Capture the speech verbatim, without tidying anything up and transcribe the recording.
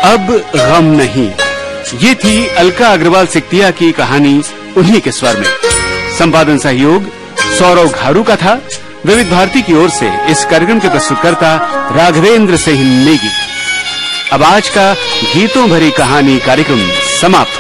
अब गम नहीं। ये थी अलका अग्रवाल सिकतिया की कहानी उन्हीं के स्वर में। संपादन सहयोग सौरव घारू का था। विविध भारती की ओर से इस कार्यक्रम के प्रस्तुतकर्ता राघवेंद्र सिंह नेगी। अब आज का गीतों भरी कहानी कार्यक्रम समाप्त हो